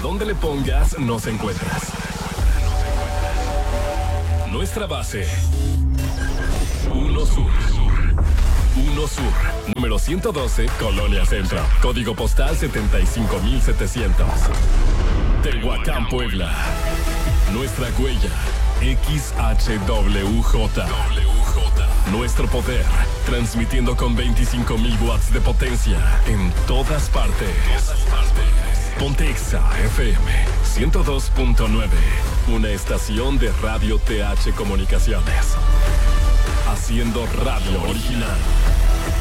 donde le pongas, nos encuentras. Nuestra base. 1 Sur. 1 Sur. Número 112, Colonia Centro. Código postal 75700. Tehuacán, Puebla. Nuestra huella. XHWJ. Nuestro poder, transmitiendo con 25,000 watts de potencia en todas partes. Pontexa FM 102.9, una estación de Radio TH Comunicaciones. Haciendo radio original.